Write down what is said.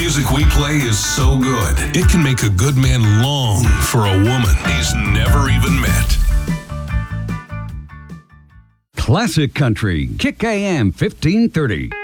music we play is so good, it can make a good man long for a woman he's never even met. Classic Country, Kick AM 1530.